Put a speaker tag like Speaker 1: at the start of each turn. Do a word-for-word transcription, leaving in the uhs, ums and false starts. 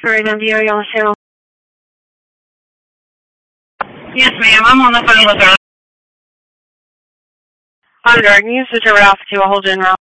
Speaker 1: Sorry, M D O, y'all channel.
Speaker 2: Yes, ma'am. I'm on the phone with her.
Speaker 1: Honda, can you switch over to Alpha two? I'll hold you in route.